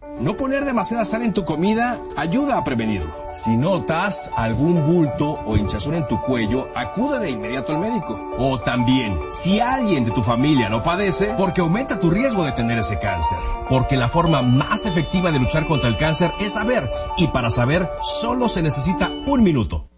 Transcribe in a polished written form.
No poner demasiada sal en tu comida ayuda a prevenirlo. Si notas algún bulto o hinchazón en tu cuello, acude de inmediato al médico. O también, si alguien de tu familia lo padece, porque aumenta tu riesgo de tener ese cáncer. Porque la forma más efectiva de luchar contra el cáncer es saber. Y para saber, solo se necesita 1 minuto.